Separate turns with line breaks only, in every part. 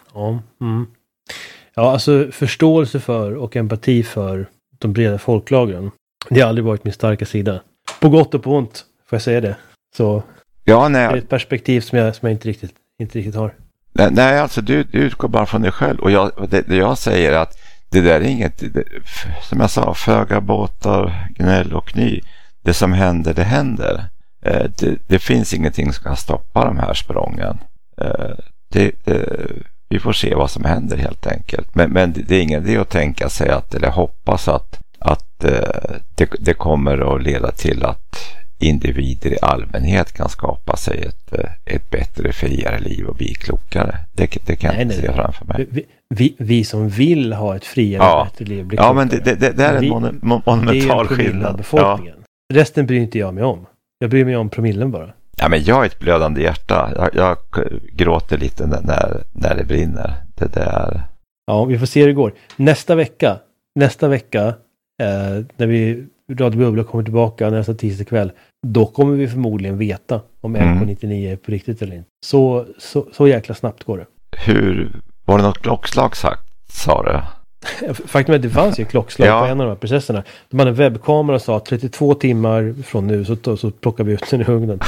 Ja, ja, alltså förståelse för och empati för de breda folklagren. Det har aldrig varit min starka sida. På gott och på ont, får jag säga det. Så
ja,
det är ett perspektiv som jag inte riktigt har.
Nej, alltså du utgår bara från dig själv. Och det jag säger är att det där är inget, som jag sa, föga båtar, gnäll och kny. Det som händer, det händer. Det finns ingenting som kan stoppa de här sprången. Vi får se vad som händer helt enkelt. Men det är ingen idé att tänka sig eller hoppas att det kommer att leda till att individer i allmänhet kan skapa sig ett bättre, friare liv och bli klokare. Det kan jag inte se framför mig.
Vi som vill ha ett friare, bättre liv blir klokare.
Ja, men det är en monumental skillnad.
Befolkningen. Ja. Resten bryr inte jag mig om. Jag bryr mig om promillen bara. Ja,
men jag är ett blödande hjärta. Jag gråter lite när det brinner. Det där.
Ja, vi får se hur det går. Nästa vecka när Radio Bubbla kommer tillbaka nästa tisdag kväll, då kommer vi förmodligen veta om MK99 är på riktigt eller inte. Så jäkla snabbt går det.
Var det något klockslag sa du?
Faktum är att det fanns ju klockslag på en av de här processerna. De hade en webbkamera och sa 32 timmar från nu så plockar vi ut den i ugnen.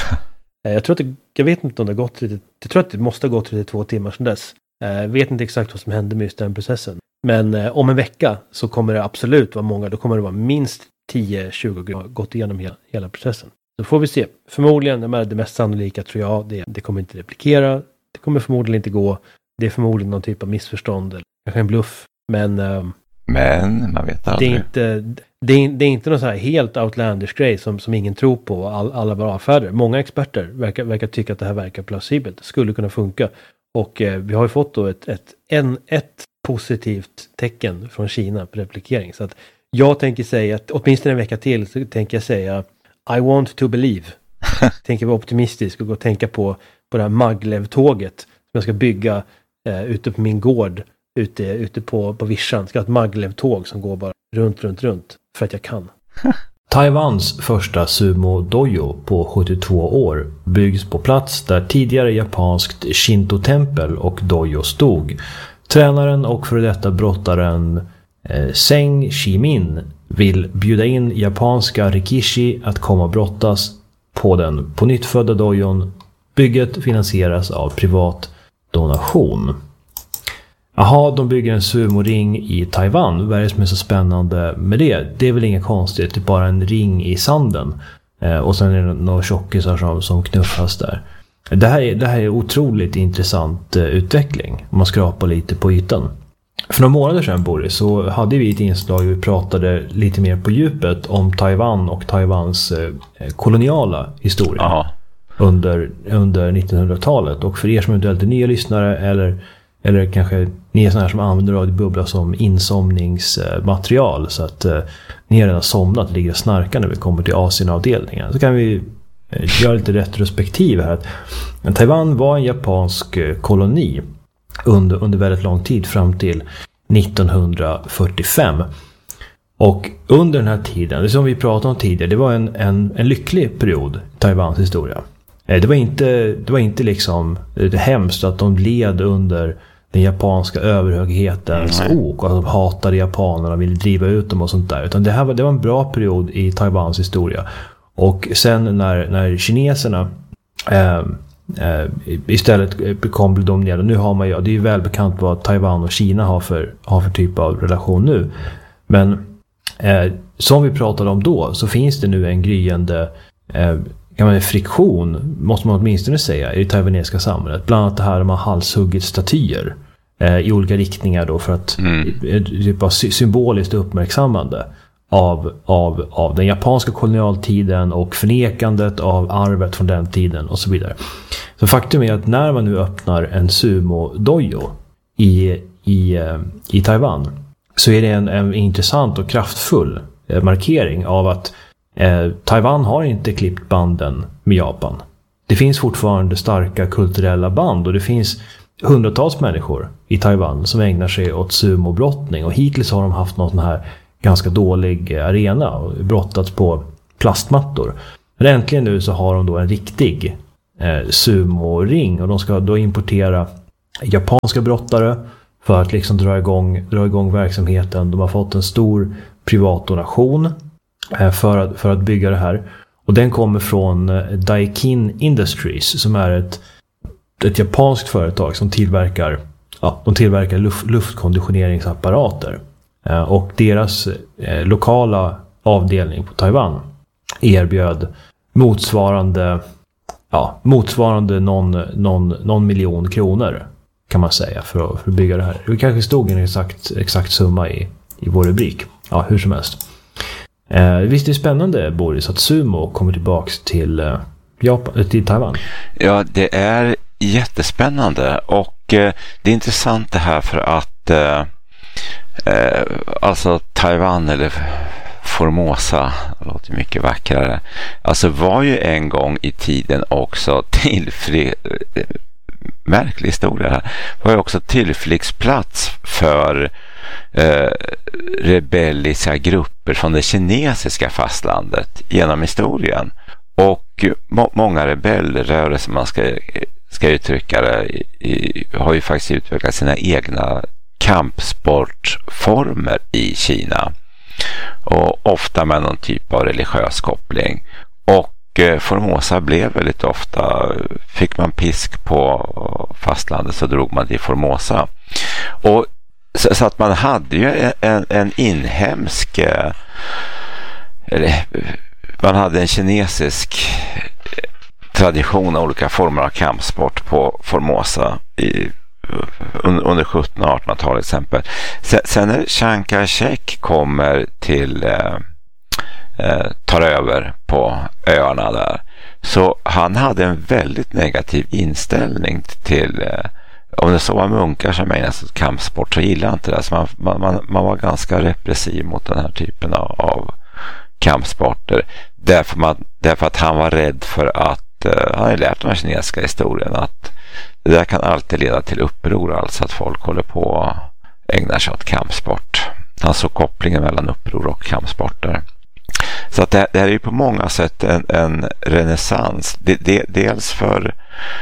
Jag vet inte om det har gått jag tror att det måste ha gått 32 timmar sedan dess. Jag vet inte exakt vad som hände med just den processen. Men om en vecka så kommer det absolut vara många. Då kommer det vara minst 10-20 grader gått igenom hela processen. Så får vi se. Förmodligen är det mest sannolika, tror jag. Det kommer inte replikera. Det kommer förmodligen inte gå. Det är förmodligen någon typ av missförstånd. Eller kanske en bluff. Men
man vet aldrig.
Det är inte någon så här helt outlandish grej som ingen tror på. Alla bara avfärdar. Många experter verkar tycka att det här verkar plausibelt. Det skulle kunna funka. Och vi har ju fått då ett positivt tecken från Kina på replikering. Så att jag tänker säga att åtminstone en vecka till så tänker jag säga I want to believe. Tänker vara optimistisk och gå och tänka på det här Maglev-tåget som jag ska bygga ute på min gård ute på Vischan. Ska ha ett Maglev-tåg som går bara runt för att jag kan.
Taiwans första sumo-dojo på 72 år byggs på plats där tidigare japanskt Shinto-tempel och dojo stod. Tränaren och för detta brottaren Seng Shimin vill bjuda in japanska Rikishi att komma och brottas på den på nyttfödda dojon. Bygget finansieras av privat donation. Jaha, de bygger en sumoring i Taiwan. Vad är det som är så spännande med det? Det är väl inget konstigt, det är bara en ring i sanden. Och sen är det några tjockisar som knuffas där. Det här är otroligt intressant utveckling om man skrapar lite på ytan. För några månader sedan, Boris, så hade vi ett inslag och vi pratade lite mer på djupet om Taiwan och Taiwans koloniala historia.
Aha.
Under 1900-talet. Och för er som eventuellt är nya lyssnare eller kanske ni är sådana här som använder Radio Bubbla som insomningsmaterial så att ni är redan somnat och ligger och snarkar när vi kommer till Asienavdelningen. Så kan vi göra lite retrospektiv här. Att Taiwan var en japansk koloni under väldigt lång tid fram till 1945. Och under den här tiden, det som vi pratade om tidigare, det var en lycklig period i Taiwans historia. Det var inte liksom det hemskt att de led under den japanska överhöghetens ok och att de hatade japanerna och ville driva ut dem och sånt där. Utan det var en bra period i Taiwans historia. Och sen när kineserna istället kom dominerade, nu har man ju, det är ju välbekant vad Taiwan och Kina har för typ av relation nu. Men som vi pratade om då så finns det nu en gryende friktion, måste man åtminstone säga, i det taiwanesiska samhället. Bland annat det här de har halshuggit statyer i olika riktningar då för att typ av symboliskt uppmärksammande av den japanska kolonialtiden och förnekandet av arvet från den tiden och så vidare. Så faktum är att när man nu öppnar en sumo-dojo i Taiwan så är det en intressant och kraftfull markering av att Taiwan har inte klippt banden med Japan. Det finns fortfarande starka kulturella band och det finns hundratals människor i Taiwan som ägnar sig åt sumobrottning och hittills har de haft någon sån här ganska dålig arena och brottats på plastmattor. Men äntligen nu så har de då en riktig sumoring och de ska då importera japanska brottare för att liksom dra igång verksamheten. De har fått en stor privat donation för att bygga det här. Och den kommer från Daikin Industries som är ett japanskt företag som tillverkar luftkonditioneringsapparater. Och deras lokala avdelning på Taiwan erbjöd motsvarande någon miljon kronor kan man säga för att bygga det här. Det kanske stod en exakt summa i vår rubrik. Ja, hur som helst. Visst är det spännande, Boris, att sumo kommer tillbaks till Taiwan?
Ja, det är jättespännande och det är intressant det här för att alltså Taiwan eller Formosa, det låter mycket vackrare, alltså var ju en gång i tiden också märklig historia här, var ju också tillflyktsplats för rebelliska grupper från det kinesiska fastlandet genom historien. Och många rebellrörelser, man ska uttrycka det, har ju faktiskt utvecklat sina egna kampsportformer i Kina. Och ofta med någon typ av religiös koppling. Och Formosa blev väldigt ofta, fick man pisk på fastlandet så drog man till Formosa. Och så att man hade ju en inhemsk, man hade en kinesisk tradition av olika former av kampsport på Formosa under 1700- och 1800-talet exempel. Sen när Chiang Kai-shek kommer till tar över på öarna där, så han hade en väldigt negativ inställning till om det så var munkar som ägnade sig åt kampsport, så gillade inte det. Så man var ganska repressiv mot den här typen av kampsporter därför att han var rädd för att han hade lärt den kinesiska historien att det där kan alltid leda till uppror, alltså att folk håller på och ägnar sig åt kampsport. Han såg kopplingen mellan uppror och kampsporter. Så att det är ju på många sätt en renässans. Dels för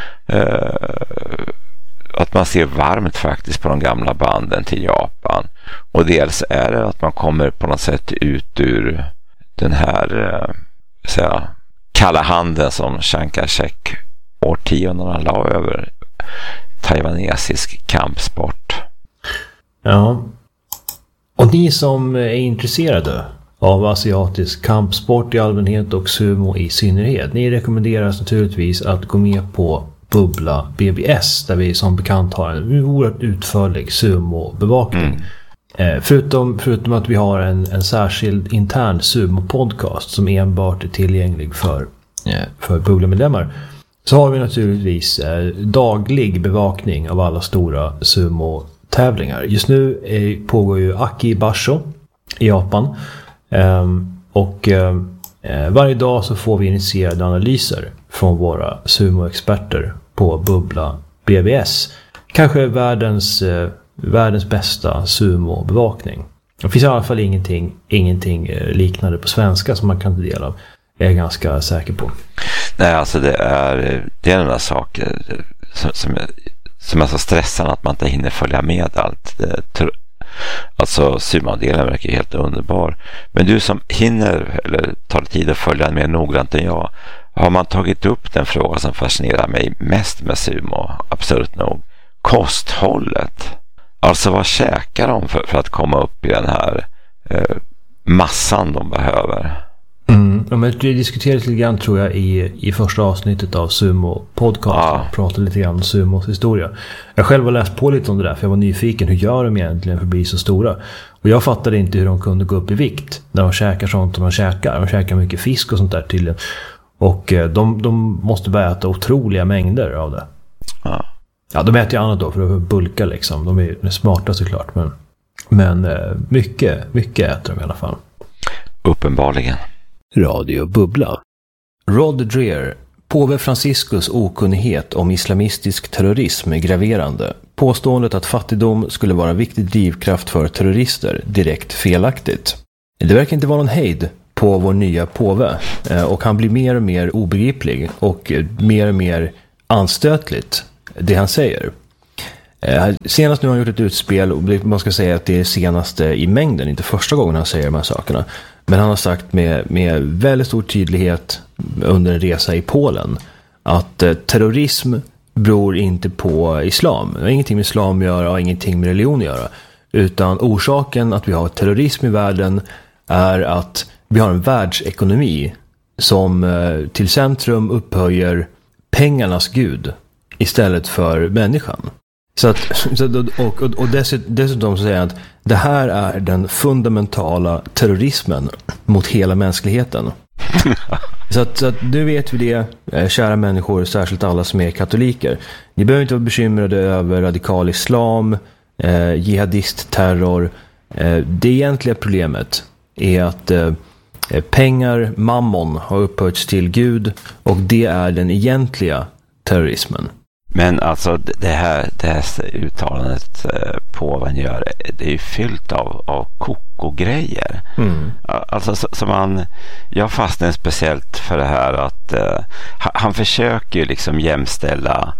att man ser varmt faktiskt på de gamla banden till Japan. Och dels är det att man kommer på något sätt ut ur den här kalla handen som Chiang Kai-shek årtiondena la över taiwanesisk kampsport.
Ja. Och ni som är intresserade av asiatisk kampsport i allmänhet och sumo i synnerhet, ni rekommenderas naturligtvis att gå med på Bubbla BBS, där vi som bekant har en oerhört utförlig sumo-bevakning. Förutom att vi har en särskild intern sumo-podcast som enbart är tillgänglig för Bubbla-medlemmar, så har vi naturligtvis daglig bevakning av alla stora sumo-tävlingar. Just nu pågår ju Aki Basho i Japan. Och varje dag så får vi initierade analyser från våra sumo-experter på Bubbla BBS. Kanske världens bästa sumo-bevakning. Det finns i alla fall ingenting liknande på svenska som man kan ta del av. Jag är ganska säker på.
Nej, alltså det är några saker som är så stressande att man inte hinner följa med allt. Alltså sumo-delen verkar helt underbar. Men du som hinner eller tar tid att följa den mer noggrant än jag, har man tagit upp den fråga som fascinerar mig mest med sumo, absurt nog, kosthållet. Alltså vad käkar de för att komma upp i den här massan de behöver?
Ja, men det diskuterades lite grann tror jag i första avsnittet av Sumo podcast. Ja. Pratade lite grann om Sumos historia. Jag själv har läst på lite om det där för jag var nyfiken. Hur gör de egentligen för att bli så stora? Och jag fattade inte hur de kunde gå upp i vikt när de käkar sånt som de käkar. De käkar mycket fisk och sånt där tydligen. Och de måste börja äta otroliga mängder av det. Ja, de äter ju annat då för att bulka liksom. De är smarta såklart. Men mycket äter de i alla fall.
Uppenbarligen.
Radio Bubbla. Rod Dreher. Påve Franciscus okunnighet om islamistisk terrorism är graverande. Påståendet att fattigdom skulle vara en viktig drivkraft för terrorister direkt felaktigt. Det verkar inte vara någon hejd på vår nya påve och han blir mer och mer obegriplig och mer anstötligt det han säger. Senast nu har han gjort ett utspel, och man ska säga att det är senaste i mängden, inte första gången han säger de här sakerna. Men han har sagt med väldigt stor tydlighet under en resa i Polen att terrorism beror inte på islam. Det har ingenting med islam att göra och ingenting med religion att göra. Utan orsaken att vi har terrorism i världen är att vi har en världsekonomi som till centrum upphöjer pengarnas gud istället för människan. Och dessutom så säger jag att det här är den fundamentala terrorismen mot hela mänskligheten. Så att nu vet vi det, kära människor, särskilt alla som är katoliker. Ni behöver inte vara bekymrade över radikal islam, jihadistterror. Det egentliga problemet är att pengar, mammon, har upphöjts till Gud, och det är den egentliga terrorismen. Men alltså det här uttalandet påven gör, det är ju fyllt av koko-grejer. Alltså jag fastnar speciellt för det här att han försöker liksom jämställa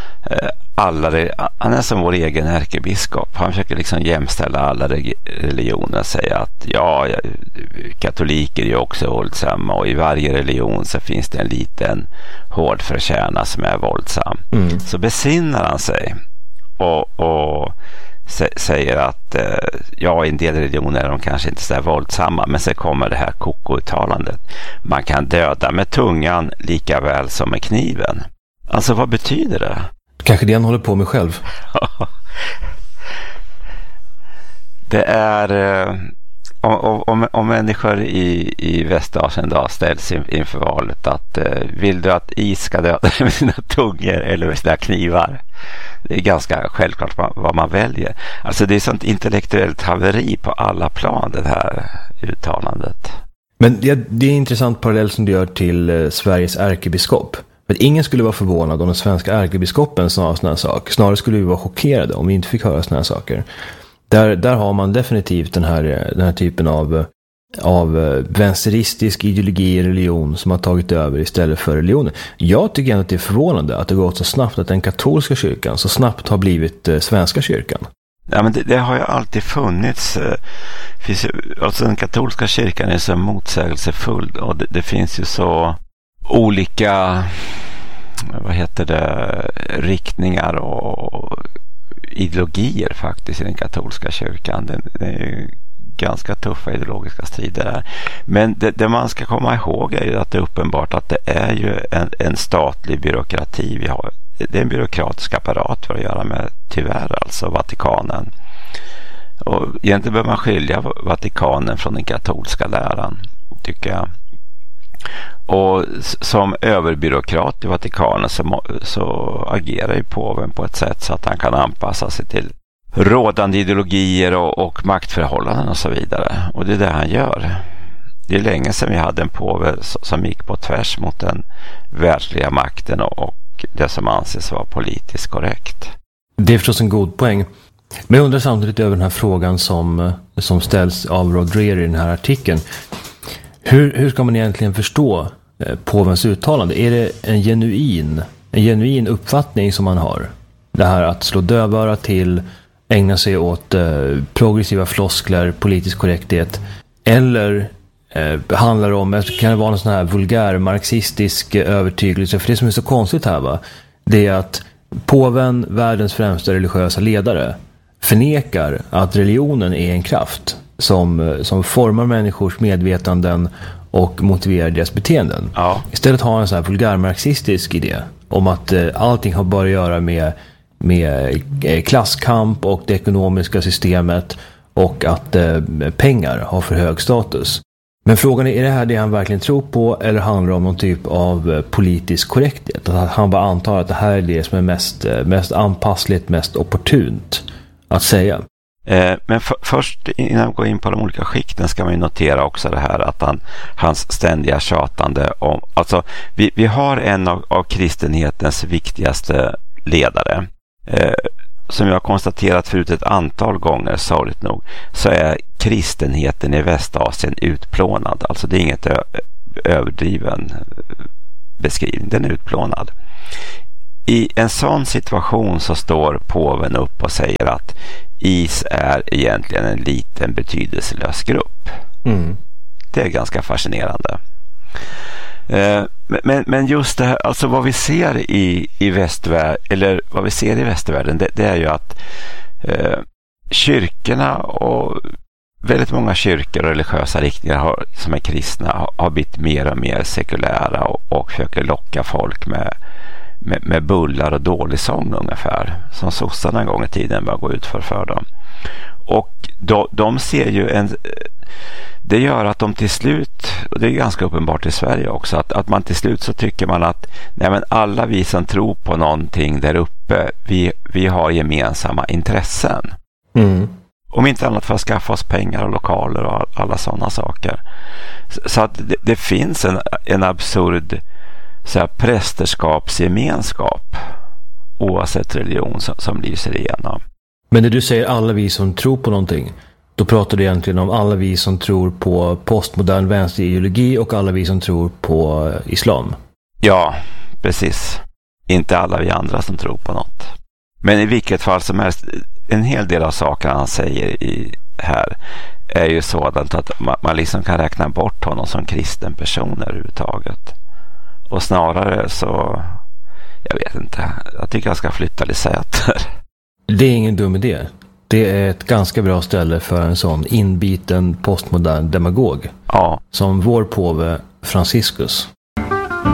han är som vår egen ärkebiskop. Han försöker liksom jämställa alla religioner och säga att katoliker är också våldsamma, och i varje religion så finns det en liten hårdförtjäna som är våldsam. Så besinnar han sig och säger att i en del religioner är de kanske inte så våldsamma, men så kommer det här koko-uttalandet. Man kan döda med tungan lika väl som med kniven. Alltså vad betyder det? Kanske det han håller på med själv.
Det är om människor i Västasien då ställs inför valet att vill du att is ska döda med sina tungor eller med sina knivar? Det är ganska självklart vad man väljer. Alltså det är sånt intellektuellt haveri på alla plan, det här uttalandet.
Men det är en intressant parallell som du gör till Sveriges ärkebiskop. Men ingen skulle vara förvånad om den svenska ärkebiskopen sa såna här saker. Snarare skulle vi vara chockerade om vi inte fick höra såna här saker. Där har man definitivt den här typen av vänsteristisk ideologi i religion som har tagit över istället för religionen. Jag tycker ändå att det är förvånande att det gått så snabbt att den katolska kyrkan så snabbt har blivit svenska kyrkan.
Ja, men det har ju alltid funnits. Alltså den katolska kyrkan är så motsägelsefull, och det finns ju så olika riktningar och ideologier faktiskt i den katolska kyrkan. Det är ju ganska tuffa ideologiska strider där. Men det man ska komma ihåg är ju att det är uppenbart att det är ju en statlig byråkrati vi har. Det är en byråkratisk apparat för att göra med, tyvärr, alltså Vatikanen. Och egentligen bör man skilja Vatikanen från den katolska läran, tycker jag. Och som överbyråkrat i Vatikanen så agerar ju påven på ett sätt så att han kan anpassa sig till rådande ideologier och maktförhållanden och så vidare. Och det är det han gör. Det är länge sedan vi hade en påve som gick på tvärs mot den världsliga makten och det som anses vara politiskt korrekt.
Det är förstås en god poäng. Men jag undrar samtidigt över den här frågan som ställs av Rod Dreher i den här artikeln. Hur ska man egentligen förstå påvens uttalande? Är det en genuin uppfattning som man har? Det här att slå dövöra till, ägna sig åt progressiva floskler, politisk korrekthet, eller handlar det om, kan det vara en sån här vulgär marxistisk övertygelse? För det som är så konstigt här, va, det är att påven, världens främsta religiösa ledare, förnekar att religionen är en kraft som formar människors medvetanden och motiverar deras beteenden.
Ja.
Istället har han en sån här vulgär marxistisk idé om att allting har bara att göra med klasskamp och det ekonomiska systemet, och att pengar har för hög status. Men frågan är det här det han verkligen tror på, eller handlar det om någon typ av politisk korrekthet? Att han bara antar att det här är det som är mest anpassligt, mest opportunt att säga.
Men först innan vi går in på de olika skikten ska man ju notera också det här att hans ständiga tjatande om, alltså vi har en av kristenhetens viktigaste ledare, som jag har konstaterat förut ett antal gånger, sorgligt nog, så är kristenheten i Västasien utplånad. Alltså det är inget överdriven beskrivning, den är utplånad. i en sån situation så står påven upp och säger att IS är egentligen en liten betydelselös grupp. Det är ganska fascinerande. Men just det här, alltså vad vi ser i västvärlden, eller vad vi ser i västvärlden, det är ju att kyrkorna och väldigt många kyrkor och religiösa riktningar som är kristna har blivit mer och mer sekulära och försöker locka folk med bullar och dålig sång ungefär, som sossarna en gång i tiden bara gå ut för dem. Och de ser ju det gör att de till slut, och det är ganska uppenbart i Sverige också, att man till slut så tycker man att nej, men alla vi som tror på någonting där uppe, vi har gemensamma intressen. Om inte annat för att skaffa oss pengar och lokaler och alla sådana saker. Så att det finns en absurd så här prästerskapsgemenskap oavsett religion som lyser igenom.
Men när du säger alla vi som tror på någonting, då pratar du egentligen om alla vi som tror på postmodern vänsterideologi och alla vi som tror på islam.
Ja, precis. Inte alla vi andra som tror på något. Men i vilket fall som helst, en hel del av saker han säger här är ju sådant att man liksom kan räkna bort honom som kristen person överhuvudtaget. Och snarare så, jag vet inte, jag tycker jag ska flytta till Säter.
Det är ingen dum idé. Det är ett ganska bra ställe för en sån inbiten postmodern demagog.
Ja.
Som vår påve Franciscus.